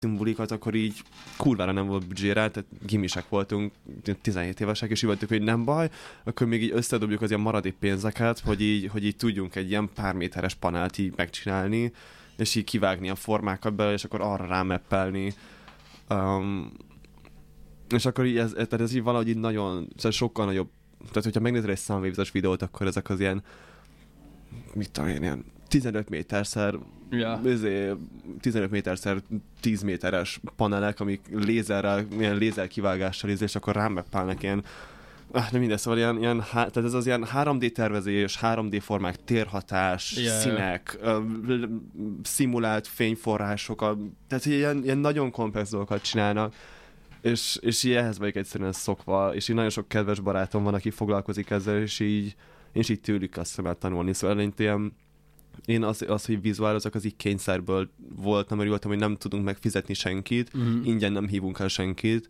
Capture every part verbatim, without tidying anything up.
bulikat, akkor így kurvára nem volt büdzsére, tehát gimisek voltunk, tizenhét évesek, és így voltunk, hogy nem baj, akkor még így összedobjuk az ilyen maradék pénzeket, hogy így, hogy így tudjunk egy ilyen pár méteres panelt így megcsinálni, és így kivágni a formákat belőle, és akkor arra rámeppelni. Um, és akkor így ez, ez, ez így valahogy így nagyon, szóval sokkal nagyobb, tehát hogyha megnézel egy Sunwaves-es videót, akkor ezek az ilyen, mit tudom én, ilyen tizenöt méterszer, yeah. tizenöt méterszer tíz méteres panelek, amik lézerrel, ilyen lézerkivágással és akkor rámeppelnek ilyen, ah, nem minden, szóval ilyen, ilyen, tehát ez az ilyen három dé tervezés, három dé formák, térhatás, yeah, színek, yeah. Uh, szimulált fényforrások, a, tehát ilyen, ilyen nagyon komplex dolgokat csinálnak, és, és így ehhez vagyok egyszerűen szokva, és így nagyon sok kedves barátom van, aki foglalkozik ezzel, és így, és így tőlük azt szemel tanulni, szóval eleinte ilyen, én az, az, hogy vizuálozok, az így kényszerből voltam, mert voltam, hogy nem tudunk megfizetni senkit, mm-hmm. ingyen nem hívunk el senkit,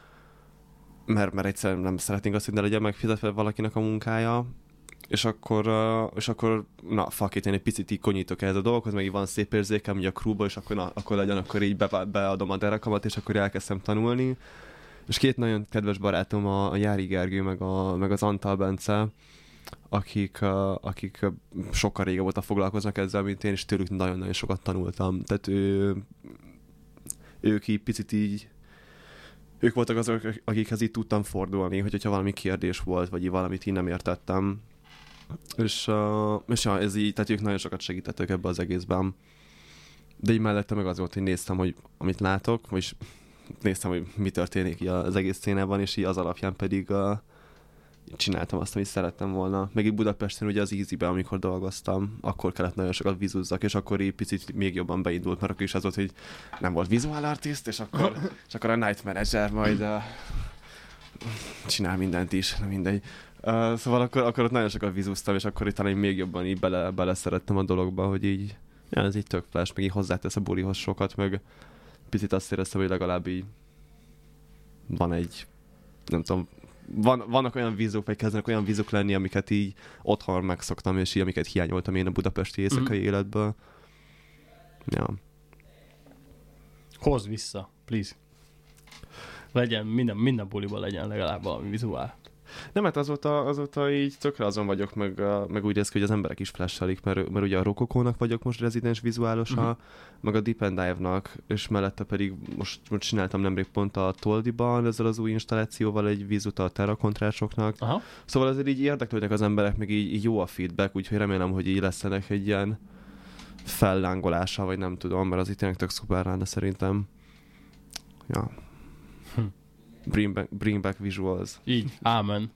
mert, mert egyszerűen nem szeretnénk azt, hogy ne legyen megfizetve valakinek a munkája, és akkor, és akkor na, fuck it, én egy picit így konyítok ehhez a dolgokhoz, meg így van szép érzékem, ugye a crewba, és akkor, na, akkor legyen, akkor így be, beadom a derekamat, és akkor elkezdtem tanulni. És két nagyon kedves barátom, a, a Jári Gergő, meg, a, meg az Antal Bence, akik, uh, akik uh, sokkal régebb óta foglalkoznak ezzel, mint én, és tőlük nagyon-nagyon sokat tanultam. Tehát ő, ők így picit így, ők voltak azok, akikhez így tudtam fordulni, hogy, hogyha valami kérdés volt, vagy így valamit így nem értettem. És, uh, és ja, ez így, tehát ők nagyon sokat segítettek ebbe az egészben. De így mellette meg az volt, hogy néztem, hogy amit látok, és néztem, hogy mi történik az egész színában, és így az alapján pedig uh, csináltam azt, amit szerettem volna. Meg itt Budapesten ugye az Easy-ben, amikor dolgoztam, akkor kellett nagyon sokat vizúzzak, és akkor így picit még jobban beindult, mert akkor is az volt, hogy nem volt visual artist, és akkor, és akkor a night manager majd uh, csinál mindent is, nem mindegy. Uh, szóval akkor, akkor ott nagyon sokat vizúztam, és akkor itt talán még jobban így bele, beleszerettem a dologba, hogy így, ja, ez így tök flash, meg így hozzátesz a bulihoz sokat, meg picit azt éreztem, hogy legalább így van egy, nem tudom, Van, vannak olyan vízuk, vagy kezdenek olyan vízuk lenni, amiket így otthon megszoktam, és így, amiket hiányoltam én a budapesti éjszakai mm-hmm. életből. Ja. Hozd vissza, please. Legyen, minden, minden buliban legyen legalább valami vizuál. Nem, hát azóta, azóta így tökre azon vagyok, meg, meg úgy néz ki, hogy az emberek is flashelik, mert, mert ugye a Rokokónak vagyok most rezidens vizuálosa, uh-huh. meg a Deep and Dive-nak, és mellette pedig most, most csináltam nemrég pont a Toldiban ezzel az új installációval egy vízut a terrakontrásoknak. Uh-huh. Szóval azért így érdeklődnek az emberek, meg így, így jó a feedback, úgyhogy remélem, hogy így lesz ennek egy ilyen fellángolása, vagy nem tudom, mert az itt tényleg tök szuper lenne szerintem. Ja. Bring back, bring back visuals. Így, ámen.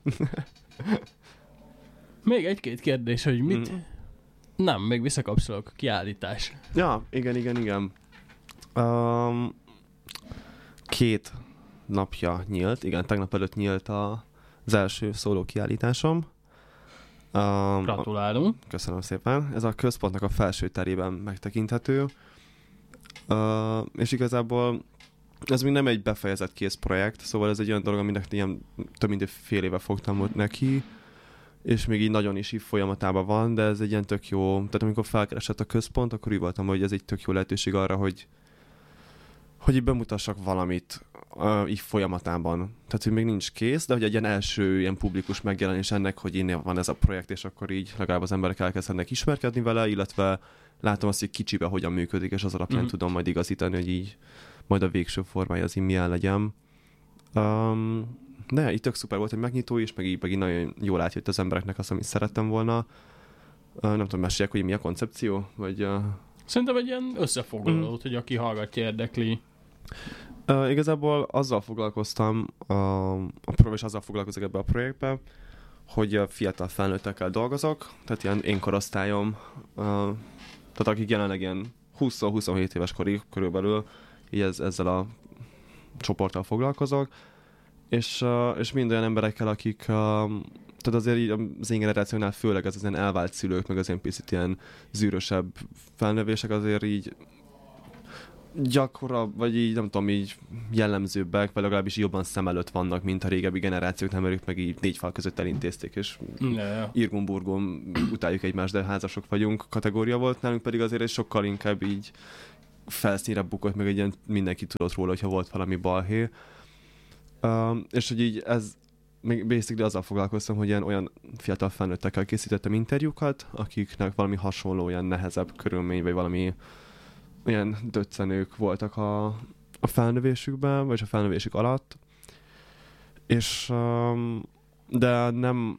Még egy-két kérdés, hogy mit... Mm. Nem, még visszakapcsolok a kiállítás. Ja, igen, igen, igen. Um, két napja nyílt, igen, tegnap előtt nyílt a, az első szóló kiállításom. Um, Gratulálunk. Köszönöm szépen. Ez a központnak a felső terében megtekinthető. Uh, és igazából ez még nem egy befejezett kész projekt, szóval ez egy olyan dolog, aminek ilyen több mint egy fél éve fogtam ott neki, és még így nagyon is így folyamatában van, de ez egy ilyen tök jó, tehát amikor felkeresett a központ, akkor úgy voltam, hogy ez egy tök jó lehetőség arra, hogy hogy így bemutassak valamit uh, így folyamatában. Tehát, hogy még nincs kész, de hogy egy ilyen első ilyen publikus megjelenés ennek, hogy innen van ez a projekt, és akkor így legalább az emberek elkezdenek ismerkedni vele, illetve látom azt, hogy kicsibe hogyan működik, és az alapján mm. tudom majd igazítani, hogy így majd a végső formája az így milyen legyen. Um, de így tök szuper volt, hogy megnyitó is, meg így, meg így nagyon jól átjött az embereknek azt, amit szerettem volna. Uh, nem tudom, mesélják, hogy mi a koncepció? Vagy, uh... Szerintem egy ilyen összefoglalót, mm. hogy aki hallgatja, érdekli. Uh, igazából azzal foglalkoztam, uh, a pro és azzal foglalkozok ebbe a projektbe, hogy a fiatal felnőttekkel dolgozok, tehát ilyen én korosztályom, uh, tehát akik jelenleg ilyen húsz-huszonhét éves korig körülbelül, így ez, ezzel a csoporttal foglalkozok, és, uh, és mind olyan emberekkel, akik, uh, tehát azért így az én generációnál főleg ez az ilyen elvált szülők, meg az ilyen picit ilyen zűrösebb felnövések azért így gyakora, vagy így nem tudom, így jellemzőbbek, vagy legalábbis jobban szem előtt vannak, mint a régebbi generációk, nem ők meg így négy fal között elintézték, és Irgum-burgum utáljuk egymást, de házasok vagyunk kategória volt, nálunk pedig azért egy sokkal inkább így felszínre bukott, meg egy ilyen mindenki tudott róla, hogyha volt valami balhé. Uh, és hogy így ez, még basically azzal foglalkoztam, hogy ilyen olyan fiatal felnőttekkel készítettem interjúkat, akiknek valami hasonló, ilyen nehezebb körülmény, vagy valami ilyen döccenők voltak a, a felnövésükben, vagy a felnövésük alatt. És um, de nem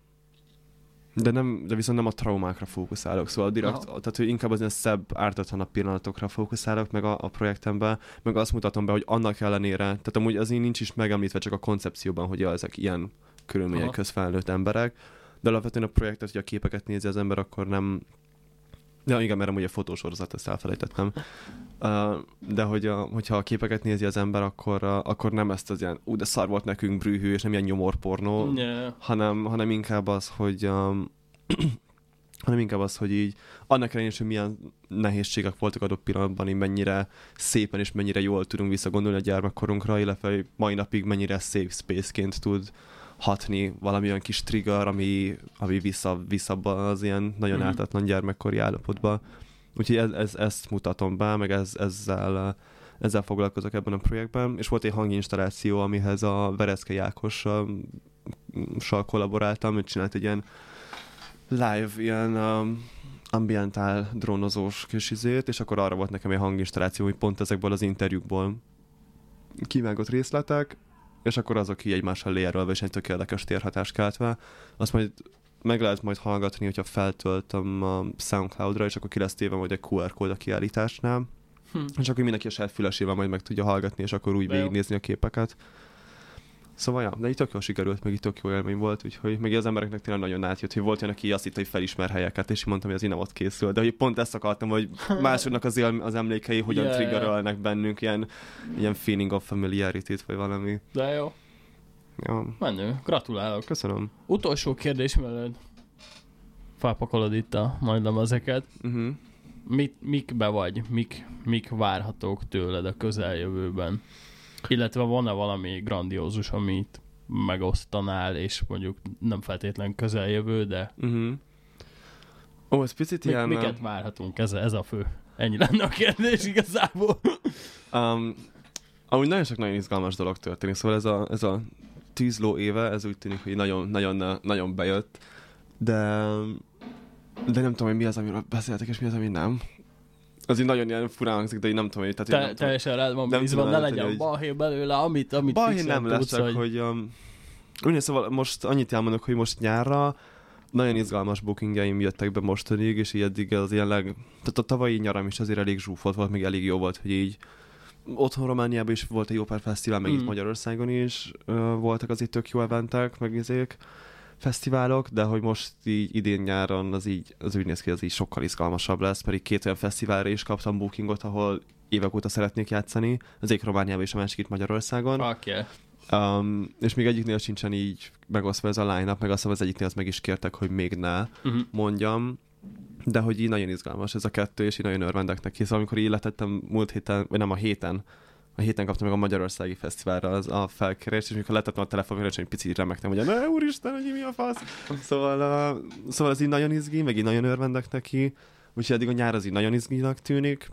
de nem, de viszont nem a traumákra fókuszálok, szóval direkt, Aha. tehát hogy inkább az ilyen szebb, ártatlanabb pillanatokra fókuszálok meg a, a projektemben, meg azt mutatom be, hogy annak ellenére, tehát amúgy az így nincs is megemlítve csak a koncepcióban, hogy ja, ezek ilyen körülmények köz felnőtt emberek, de alapvetően a projektet, hogy a képeket nézi az ember, akkor nem. Ja, igen, mert amúgy a fotósorozat, ezt elfelejtettem. Uh, de hogy a, hogyha a képeket nézi az ember, akkor, uh, akkor nem ezt az ilyen, ú, de szar volt nekünk brűhű, és nem ilyen nyomorpornó, yeah. hanem, hanem inkább az, hogy um, hanem inkább az, hogy így annak ellenére, hogy milyen nehézségek voltak adott pillanatban, így mennyire szépen és mennyire jól tudunk visszagondolni a gyermekkorunkra, illetve mai napig mennyire safe space-ként tud hatni valamilyen kis trigger, ami, ami vissza, vissza az ilyen nagyon mm-hmm. ártatlan gyermekkori állapotba. Úgyhogy ez, ez, ezt mutatom be, meg ez, ezzel, ezzel foglalkozok ebben a projektben. És volt egy hanginstalláció, amihez a Vereszkei Ákossal kollaboráltam, hogy csinált egy ilyen live, ilyen um, ambientál drónozós kis izét, és akkor arra volt nekem egy hanginstalláció, hogy pont ezekből az interjúkból kivágott részletek, és akkor azok így egymással lérölve, és egy tök érdekes térhatást keltve. Azt majd meg lehet majd hallgatni, hogyha feltöltöm a SoundCloudra, és akkor ki lesz téve majd egy kú er kód a kiállításnál. Hm. És akkor mindenki a saját fülesével majd meg tudja hallgatni, és akkor úgy végignézni a képeket. Szóval, ja, de így tök jól sikerült, meg így tök jó élmény volt, úgyhogy meg az embereknek tényleg nagyon átjött, hogy volt olyan, aki azt hitt, hogy felismer helyeket, és így mondtam, hogy az így nem ott készül. De hogy pont ezt akartam, hogy másodnak az, él, az emlékei hogyan yeah, triggerölnek bennünk, ilyen, ilyen feeling of familiarity-t, vagy valami. De jó. Ja. Menő, gratulálok. Köszönöm. Utolsó kérdés mellett felpakolod itt a majd lemezeket. Uh-huh. Mit, mikbe vagy? Mik, mik várhatók tőled a közeljövőben? Illetve van-e valami grandiózus, amit megosztanál, és mondjuk nem feltétlen közeljövő, de... Uh-huh. Ó, ez picit Mi, ilyen... Miket várhatunk? Ez, ez a fő. Ennyi lenne a kérdés igazából. um, amúgy nagyon sok nagyon izgalmas dolog történik, szóval ez a, ez a tűzló éve, ez úgy tűnik, hogy nagyon, nagyon, nagyon bejött, de, de nem tudom, hogy mi az, amiről beszéltek, és mi az, ami nem. Az így nagyon ilyen furán hangzik, de én nem tudom, hogy... Tehát, Te, nem teljesen rád van bízva, ne legyen hogy... balhé belőle, amit, amit balhé nem lesz, csak hogy... hogy um, úgy, szóval most annyit elmondok, hogy most nyárra nagyon izgalmas bookingjaim jöttek be mostanig, és így eddig az ilyen leg... Tehát a tavalyi nyaram is azért elég zsúfolt volt, még elég jó volt, hogy így otthon Romániában is volt egy jó pár fesztivál, meg mm. itt Magyarországon is uh, voltak azért tök jó eventek, meg izék, fesztiválok, de hogy most így idén nyáron az így, az úgy néz ki, az így sokkal izgalmasabb lesz, pedig két olyan fesztiválra is kaptam bookingot, ahol évek óta szeretnék játszani, az egyik Romániában és a másik itt Magyarországon. Okay. Um, és még egyiknél sincsen így megosztva ez a line-up, meg azt az egyiknél azt meg is kértek, hogy még ne uh-huh. mondjam, de hogy így nagyon izgalmas ez a kettő, és így nagyon örvendek neki. Szóval amikor így letettem múlt héten, vagy nem a héten, a héten kaptam meg a Magyarországi Fesztiválra az a felkérést, és mikor letettem a telefonra, és egy picit remektem, hogy ne, úristen, hogy mi a fasz. Szóval, uh, szóval ez így nagyon izgi, meg így nagyon örvendek neki, úgyhogy eddig a nyár az így nagyon izginak tűnik.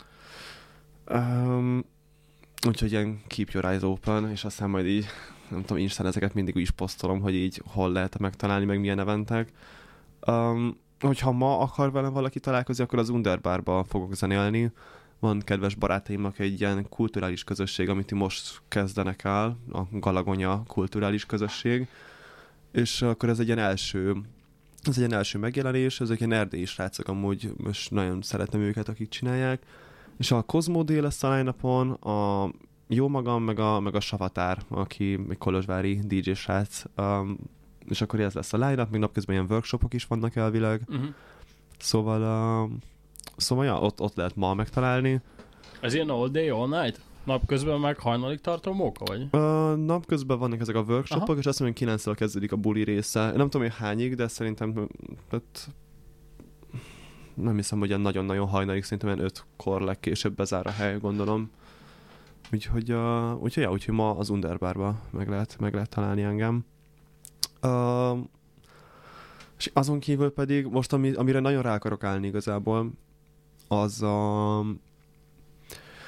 Um, úgyhogy ilyen keep your eyes open, és aztán majd így, nem tudom, Instán ezeket mindig úgy is posztolom, hogy így hol lehet megtalálni, meg milyen eventek. Um, hogyha ma akar velem valaki találkozni, akkor az Underbarba fogok zenélni. Van kedves barátaimnak egy ilyen kulturális közösség, amit most kezdenek el, a Galagonya kulturális közösség, és akkor ez egy ilyen első, ez egy ilyen első megjelenés, ezek ilyen erdélyi srácok, amúgy most nagyon szeretem őket, akik csinálják, és a Cosmo D lesz a line-upon, a jó magam, meg a, meg a Savatár, aki egy kolozsvári dé dzsé srác, um, és akkor ez lesz a line-up, még napközben ilyen workshopok is vannak elvileg, uh-huh. szóval... Uh, Szóval ja, ott, ott lehet ma megtalálni. Ez ilyen all day, all night? Napközben meg hajnalig tartó móka, vagy? Uh, napközben vannak ezek a workshopok, aha. és azt mondom, hogy kilenctől kezdődik a buli része. Nem tudom, hogy hányig, de szerintem tehát, nem hiszem, hogy ilyen nagyon-nagyon hajnalig, szerintem ilyen ötkor legkésőbb bezár a hely, gondolom. Úgyhogy, uh, úgyhogy, ja, úgyhogy ma az Underbarba meg lehet, meg lehet találni engem. Uh, és azon kívül pedig most, ami, amire nagyon rá akarok állni igazából, az a,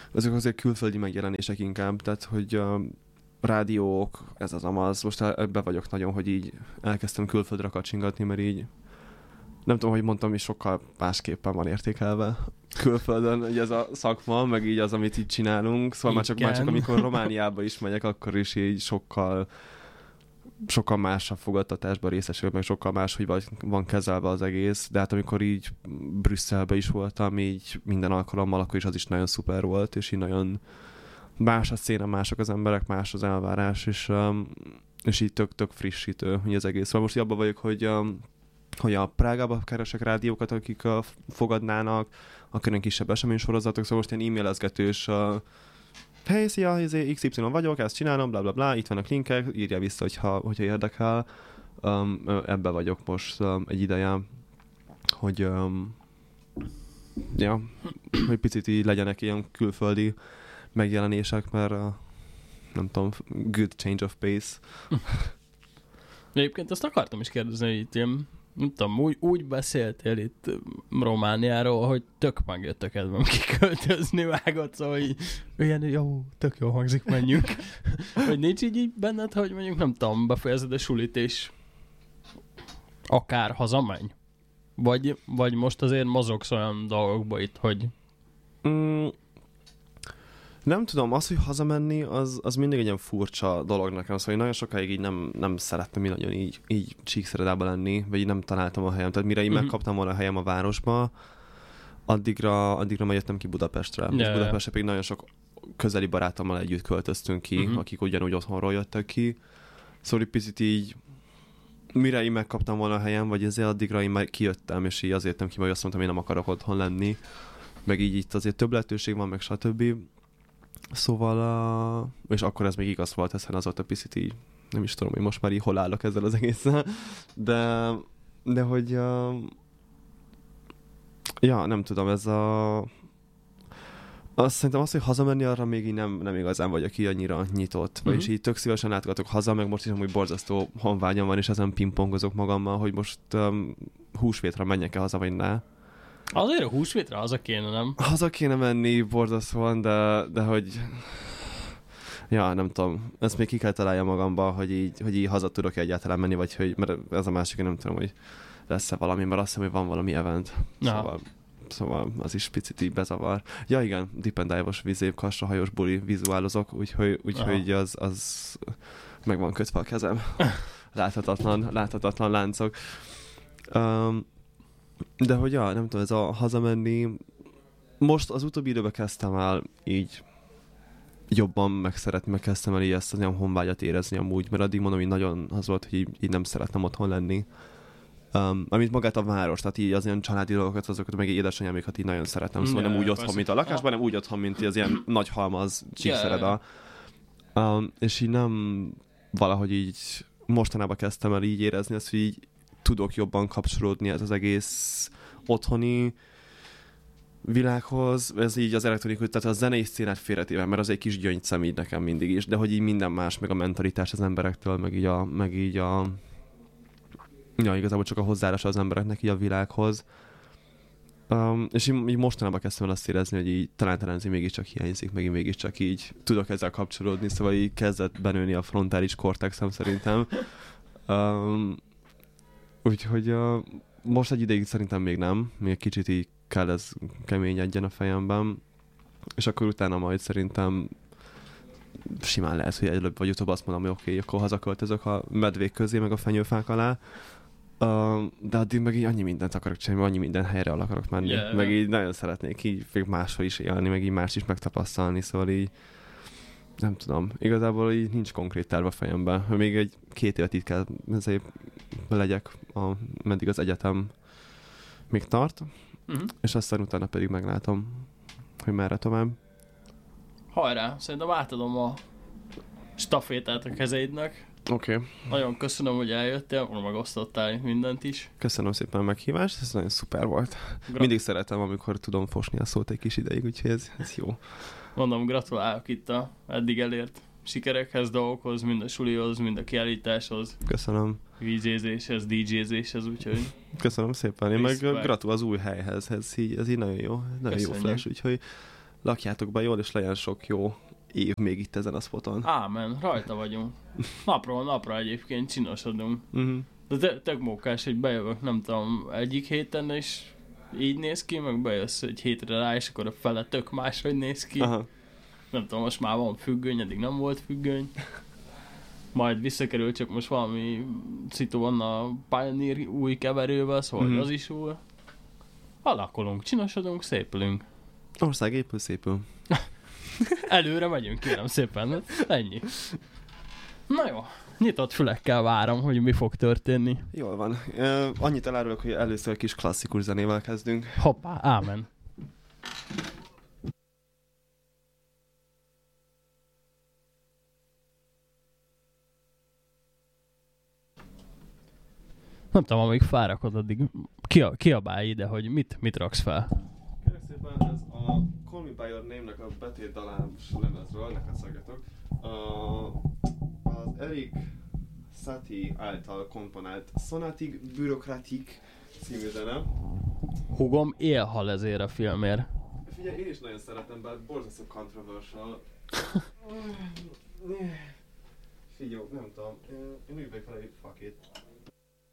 ezek azért külföldi megjelenések inkább, tehát hogy a rádiók, ez az amaz, most ebbe vagyok nagyon, hogy így elkezdtem külföldre kacsingatni, mert így nem tudom, hogy mondtam, hogy sokkal másképpen van értékelve külföldön, hogy ez a szakma, meg így az, amit így csinálunk, szóval már csak, már csak amikor Romániába is megyek, akkor is így sokkal sokkal másabb fogadtatásban részesül, meg sokkal más, hogy van kezelve az egész, de hát amikor így Brüsszelbe is voltam, így minden alkalommal, akkor is az is nagyon szuper volt, és így nagyon más a széna, mások az emberek, más az elvárás, és, és így tök-tök frissítő, hogy az egész. Szóval most abban vagyok, hogy, hogy a Prágába keresek rádiókat, akik fogadnának, akkor kisebb eseménysorozatok, szóval most ilyen e-mailezgetős hey, szia, iksz ipszilon vagyok, ezt csinálom, bla bla bla, itt vannak linkek, írja vissza, hogyha, hogyha érdekel. Um, ebbe vagyok most um, egy ideje, hogy um, ja, hogy picit így legyenek ilyen külföldi megjelenések, mert uh, nem tudom, good change of pace. Egyébként azt akartam is kérdezni, hogy itt ilyen, nem tudom, úgy, úgy beszéltél itt Romániáról, hogy tök megjött a kedvem kiköltözni vágott, szóval így, ilyen jó, tök jó hangzik, menjünk. Hogy nincs így, így benned, hogy mondjuk nem tudom, befejezed a sulit és akár hazamenj? Vagy, vagy most azért mozogsz olyan dolgokba itt, hogy... Mm, nem tudom, az, hogy hazamenni, az, az mindig egy ilyen furcsa dolog nekem, szóval én nagyon sokáig így nem, nem szerettem így nagyon így, így Csíkszeredában lenni, vagy így nem találtam a helyem. Tehát mire így mm-hmm. megkaptam volna a helyem a városba, addigra, addigra már jöttem ki Budapestre. Yeah, és Budapestre pedig nagyon sok közeli barátommal együtt költöztünk ki, mm-hmm. akik ugyanúgy otthonról jöttek ki. Szóval egy picit így, mire így megkaptam volna a helyem, vagy ezért addigra én már kijöttem, és így azért nem ki, vagy azt mondtam, én nem akarok otthon lenni. Meg így itt azért több lehetőség van, meg stb. Szóval, uh, és akkor ez még igaz volt, hiszen azóta picit így, nem is tudom, hogy most már így hol állok ezzel az egészen, de, de hogy, uh, ja, nem tudom, ez a, azt szerintem az, hogy hazamenni, arra még így nem, nem igazán vagyok így annyira nyitott, mm-hmm. vagyis így tök szívesen látogatok haza, meg most is amúgy borzasztó honvágyam van, és ezen pingpongozok magammal, hogy most um, húsvétra menjek-e haza, vagy ne. Azért a húsvétre haza kéne, nem? Haza kéne menni borzasztóan, de, de hogy... Ja, nem tudom. Ezt még ki kell találja magamba, hogy így, hogy így haza tudok egyáltalán menni, vagy hogy... Mert ez a másik, én nem tudom, hogy lesz-e valami, mert azt hiszem, hogy van valami event. Szóval, szóval az is picit így bezavar. Ja igen, Deep-and-Dive-os vízév kastrahajós buli vizuálozok, úgyhogy, úgyhogy az, az meg van kötve a kezem. Láthatatlan, láthatatlan láncok. Um, De hogy ja, nem tudom, ez a hazamenni, most az utóbbi időben kezdtem el így jobban megszeretni, meg kezdtem el így ezt az ilyen honvágyat érezni amúgy, mert addig mondom, hogy nagyon az volt, hogy így, így nem szerettem otthon lenni. Um, amit magát a város, tehát így az ilyen családi dolgokat, azokat meg édesanyámékat így nagyon szeretem, szóval nem úgy persze. Otthon, mint a lakásban, nem úgy otthon, mint az ilyen nagy halmaz Csíkszereda. Um, és így nem valahogy így mostanában kezdtem el így érezni ezt, hogy így tudok jobban kapcsolódni ez az egész otthoni világhoz, ez így az elektronikus, tehát a zenei szcénát félretéve, mert az egy kis gyöngyszem így nekem mindig is, de hogy így minden más, meg a mentalitás az emberektől, meg így a, meg így a ja, igazából csak a hozzáállás az embereknek így a világhoz. Um, és így, így mostanában kezdtem el azt érezni, hogy így talán talán mégiscsak hiányzik, meg így mégiscsak így tudok ezzel kapcsolódni, szóval így kezdett benőni a frontális kortexem szerintem. Um, Úgyhogy uh, most egy ideig szerintem még nem, még kicsit így kell ez keményedjen a fejemben, és akkor utána majd szerintem simán lehet, hogy előbb vagy utóbb azt mondom, hogy oké, okay, akkor hazaköltözök a medvék közé, meg a fenyőfák alá, uh, de addig meg így annyi mindent akarok csinálni, annyi minden helyre el akarok menni, yeah, meg így nagyon szeretnék így még máshol is élni, meg így más is megtapasztalni, szóval így nem tudom, igazából így nincs konkrét terv a fejemben. Még egy két évet itt kell ezért legyek, a, meddig az egyetem még tart, uh-huh. és aztán utána pedig meglátom, hogy merre tovább. Hajrá, szerintem átadom a stafétát a kezeidnek. Oké. Okay. Nagyon köszönöm, hogy eljöttél, megosztottál mindent is. Köszönöm szépen a meghívást, ez nagyon szuper volt. Gra- Mindig szeretem, amikor tudom fosni a szót egy kis ideig, úgyhogy ez, ez jó. Mondom, gratulálok itt a eddig elért sikerekhez, dolgokhoz, mind a sulihoz, mind a kiállításhoz. Köszönöm. vízézéshez, dé jézéshez, úgyhogy... Köszönöm szépen. Én meg gratulálok az új helyhez, ez így, ez így nagyon jó, nagyon jó flash, úgyhogy lakjátok be jól, és legyen sok jó év még itt ezen a spoton. Ámen, rajta vagyunk. Napról napra egyébként csinosodunk. Uh-huh. De te, tök mókás, hogy bejövök, nem tudom, egyik héten, és így néz ki, meg bejössz egy hétre rá, és akkor a fele tök máshogy néz ki. Aha. Nem tudom, most már van függöny, eddig nem volt függöny. Majd visszakerül, csak most valami szitu van a Pioneer új keverővel, szóval mm-hmm. az is új. Alakulunk, csinosodunk, szépülünk. Ország épül, szépül. Előre megyünk, kérem szépen. Ennyi. Na jó, nyitott fülekkel várom, hogy mi fog történni. Jól van. Uh, annyit elárulok, hogy először kis klasszikus zenével kezdünk. Hoppá, ámen. Nem tudom, amíg fárakod, addig kia, kiabálj ide, hogy mit, mit raksz fel. Kérlek szépen, ez a Call Me By Your Name-nek a betétdalás lemezről, neked szaggatok. Az Eric Satie által komponált Sonatique Bureaucratique című zene. Hugom élhal ezért a filmért. Figyelj, én is nagyon szeretem, bár borzasztó controversial. Figyelj, nem tudom, én úgy vagyok vele, hogy fuck it.